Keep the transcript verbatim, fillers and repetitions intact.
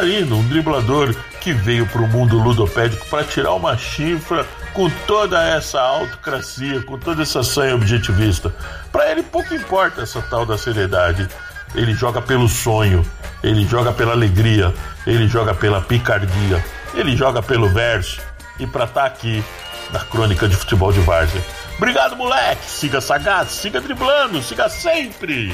bailarino, um driblador que veio pro mundo ludopédico para tirar uma chifra com toda essa autocracia, com toda essa sanha objetivista. Para ele pouco importa essa tal da seriedade. Ele joga pelo sonho, ele joga pela alegria, ele joga pela picardia, ele joga pelo verso. E pra estar aqui na Crônica de Futebol de Várzea. Obrigado, moleque. Siga sagaz, siga driblando, siga sempre.